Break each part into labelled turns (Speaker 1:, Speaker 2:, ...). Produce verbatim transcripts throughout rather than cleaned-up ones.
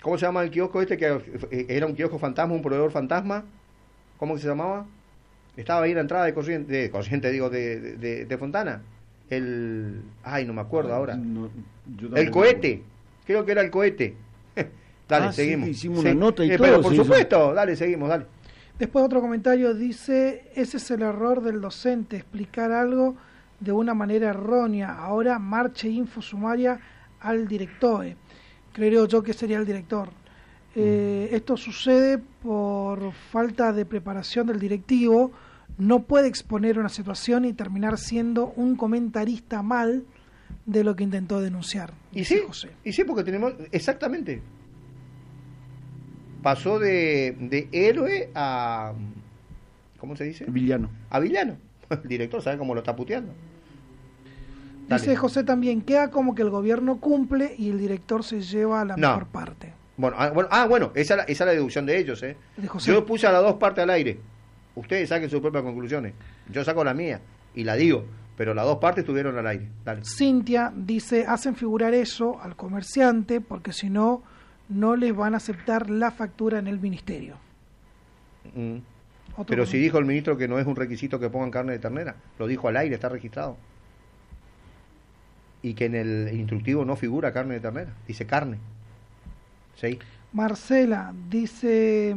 Speaker 1: ¿Cómo se llama el kiosco este que era un kiosco fantasma, un proveedor fantasma? ¿Cómo se llamaba? Estaba ahí en la entrada de Corriente, de Corriente digo, de, de, de Fontana. El... Ay, no me acuerdo ahora. No, el cohete. Creo que era el cohete. Dale,
Speaker 2: ah,
Speaker 1: seguimos.
Speaker 2: Sí, hicimos
Speaker 1: sí.
Speaker 2: una nota y
Speaker 1: eh,
Speaker 2: todo.
Speaker 1: Pero por
Speaker 2: sí,
Speaker 1: supuesto, eso. Dale, seguimos, dale.
Speaker 3: Después otro comentario dice, ese es el error del docente, explicar algo de una manera errónea. Ahora marche info sumaria al director. Creo yo que sería el director. Eh, mm. Esto sucede por falta de preparación del directivo. No puede exponer una situación y terminar siendo un comentarista mal de lo que intentó denunciar.
Speaker 1: Y sí,
Speaker 3: José.
Speaker 1: y sí, porque tenemos, exactamente. Pasó de, de héroe a, ¿cómo se dice?
Speaker 2: Villano.
Speaker 1: A villano. El director sabe cómo lo está puteando.
Speaker 3: Dale. Dice José también, queda como que el gobierno cumple y el director se lleva la no. mejor parte.
Speaker 1: Bueno, ah, bueno, ah, bueno esa, esa es la deducción de ellos. ¿eh? De Yo puse a las dos partes al aire. Ustedes saquen sus propias conclusiones. Yo saco la mía y la digo, pero las dos partes estuvieron al aire. Dale.
Speaker 3: Cintia dice, hacen figurar eso al comerciante porque si no, no les van a aceptar la factura en el ministerio.
Speaker 1: Mm. Pero si dijo el ministro que no es un requisito que pongan carne de ternera, lo dijo al aire, está registrado. Y que en el instructivo no figura carne de ternera, dice carne. ¿Sí?
Speaker 3: Marcela dice,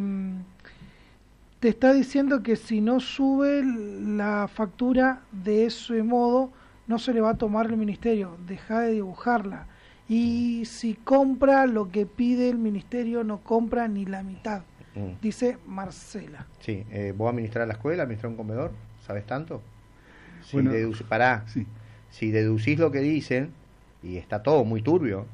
Speaker 3: te está diciendo que si no sube la factura de ese modo, no se le va a tomar el ministerio, deja de dibujarla. Y si compra lo que pide el ministerio, no compra ni la mitad, mm. dice Marcela.
Speaker 1: Sí, eh, vos administrar la escuela, administrar un comedor, ¿sabes tanto? Si
Speaker 2: bueno,
Speaker 1: deduc- pará, sí. Si deducís lo que dicen, y está todo muy turbio,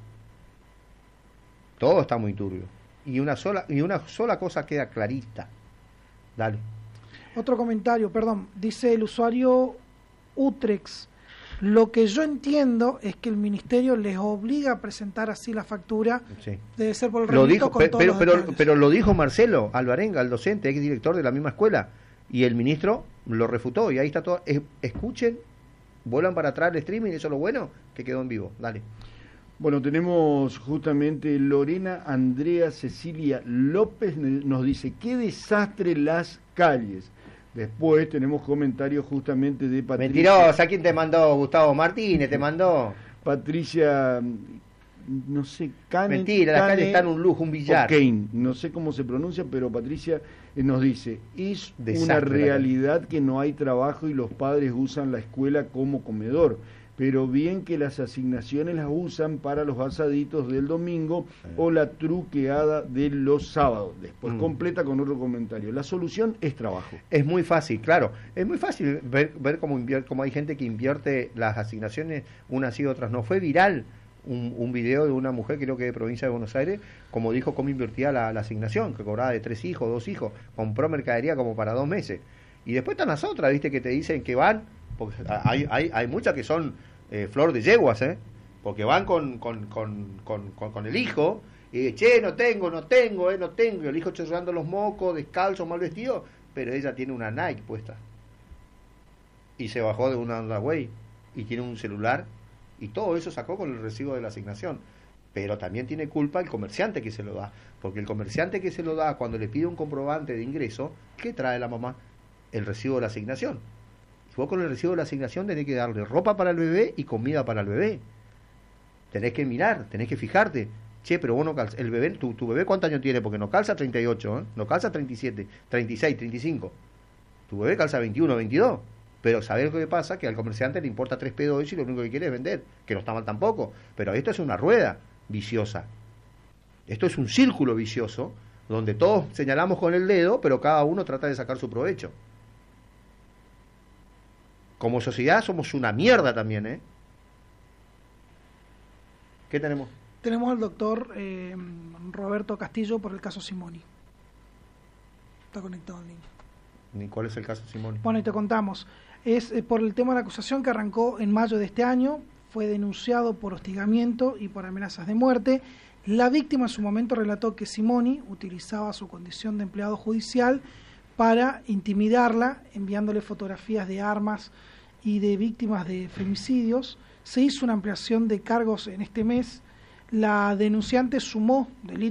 Speaker 1: todo está muy turbio, y una sola, y una sola cosa queda clarita. Dale.
Speaker 3: Otro comentario, perdón, dice el usuario Utrex. Lo que yo entiendo es que el ministerio les obliga a presentar así la factura. Sí. Debe ser por el
Speaker 1: lo dijo,
Speaker 3: con
Speaker 1: pero,
Speaker 3: todos
Speaker 1: pero,
Speaker 3: los
Speaker 1: pero, pero lo dijo Marcelo Alvarenga, el docente, ex director de la misma escuela, y el ministro lo refutó, y ahí está todo. Es, escuchen, vuelan para atrás el streaming, eso es lo bueno, que quedó en vivo. Dale.
Speaker 2: Bueno, tenemos justamente Lorena Andrea Cecilia López, nos dice, qué desastre las calles. Después tenemos comentarios justamente de Patricia.
Speaker 1: Mentirosa, ¿quién te mandó? Gustavo Martínez te mandó.
Speaker 2: Patricia, no sé, Cane.
Speaker 1: Mentira, la calle está en un lujo, un billar.
Speaker 2: Kane, no sé cómo se pronuncia, pero Patricia nos dice, es desastre, una realidad que no hay trabajo y los padres usan la escuela como comedor. Pero bien que las asignaciones las usan para los asaditos del domingo sí. o la truqueada de los sábados. Después mm. completa con otro comentario. La solución es trabajo.
Speaker 1: Es muy fácil, claro. Es muy fácil ver, ver cómo, invierte, cómo hay gente que invierte las asignaciones unas y otras. No fue viral un, un video de una mujer, creo que de provincia de Buenos Aires, como dijo cómo invertía la, la asignación, que cobraba de tres hijos, dos hijos, compró mercadería como para dos meses. Y después están las otras, viste, que te dicen que van, porque hay, hay, hay muchas que son eh, flor de yeguas, ¿eh? Porque van con, con, con, con, con, con el hijo, y che, no tengo, no tengo, eh, no tengo, y el hijo chorreando los mocos, descalzo, mal vestido, pero ella tiene una Nike puesta. Y se bajó de una Underway, y tiene un celular, y todo eso sacó con el recibo de la asignación. Pero también tiene culpa el comerciante que se lo da, porque el comerciante que se lo da, cuando le pide un comprobante de ingreso, ¿qué trae la mamá? El recibo de la asignación. Y vos con el recibo de la asignación tenés que darle ropa para el bebé y comida para el bebé. Tenés que mirar, tenés que fijarte. Che, pero vos no calzas. El bebé, tu, tu bebé, ¿cuántos años tiene? Porque no calza treinta y ocho, ¿eh? No calza treinta y siete, treinta y seis, treinta y cinco. Tu bebé calza veintiuno, veintidós. Pero ¿sabés lo que pasa? Que al comerciante le importa tres pedos eso y lo único que quiere es vender. Que no está mal tampoco. Pero esto es una rueda viciosa. Esto es un círculo vicioso donde todos señalamos con el dedo, pero cada uno trata de sacar su provecho. Como sociedad somos una mierda también, ¿eh? ¿Qué tenemos?
Speaker 3: Tenemos al doctor eh, Roberto Castillo por el caso Simoni. Está conectado el niño.
Speaker 1: ¿Y cuál es el caso Simoni?
Speaker 3: Bueno, y te contamos. Es eh, por el tema de la acusación que arrancó en mayo de este año. Fue denunciado por hostigamiento y por amenazas de muerte. La víctima en su momento relató que Simoni utilizaba su condición de empleado judicial para intimidarla, enviándole fotografías de armas y de víctimas de femicidios. Se hizo una ampliación de cargos en este mes. La denunciante sumó delitos